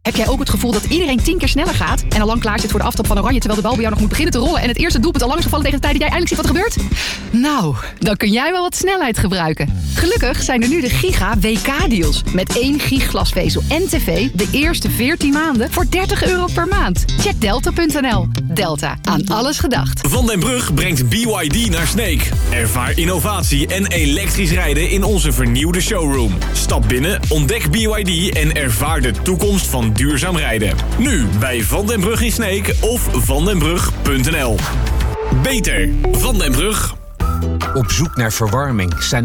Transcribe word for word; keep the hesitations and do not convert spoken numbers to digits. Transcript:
Heb jij ook het gevoel dat iedereen tien keer sneller gaat en al lang klaar zit voor de aftrap van Oranje, terwijl de bal bij jou nog moet beginnen te rollen en het eerste doelpunt al lang is gevallen tegen de tijd dat jij eindelijk ziet wat er gebeurt? Nou, dan kun jij wel wat snelheid gebruiken. Gelukkig zijn er nu de Giga W K-deals. Met één gig glasvezel en tv de eerste veertien maanden voor dertig euro per maand. Check delta punt n l. Delta, aan alles gedacht. Van den Brug brengt B Y D naar Sneek. Ervaar innovatie en elektrisch rijden in onze vernieuwde showroom. Stap binnen, ontdek B Y D en ervaar de toekomst van duurzaam rijden. Nu bij Van den Brug in Sneek of vandenbrug punt n l. Beter Van den Brug. Op zoek naar verwarming zijn